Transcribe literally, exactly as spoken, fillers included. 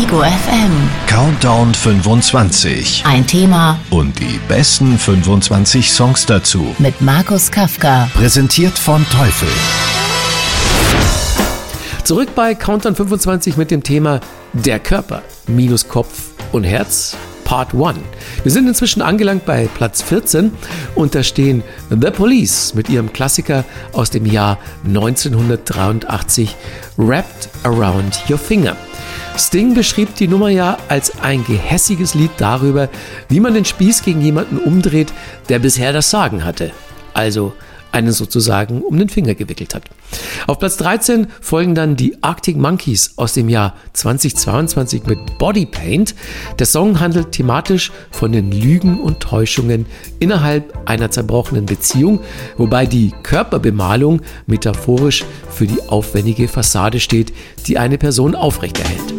Ego F M. Countdown fünfundzwanzig. Ein Thema Und die besten fünfundzwanzig Songs dazu. mit Markus Kafka. Präsentiert von Teufel. Zurück bei Countdown fünfundzwanzig mit dem Thema Der Körper minus Kopf und Herz Part eins. Wir sind inzwischen angelangt bei Platz vierzehn und da stehen The Police mit ihrem Klassiker aus dem Jahr neunzehnhundertdreiundachtzig Wrapped Around Your Finger. Sting beschrieb die Nummer ja als ein gehässiges Lied darüber, wie man den Spieß gegen jemanden umdreht, der bisher das Sagen hatte. Also einen sozusagen um den Finger gewickelt hat. Auf Platz dreizehn folgen dann die Arctic Monkeys aus dem Jahr zweitausendzweiundzwanzig mit Body Paint. Der Song handelt thematisch von den Lügen und Täuschungen innerhalb einer zerbrochenen Beziehung, wobei die Körperbemalung metaphorisch für die aufwendige Fassade steht, die eine Person aufrechterhält.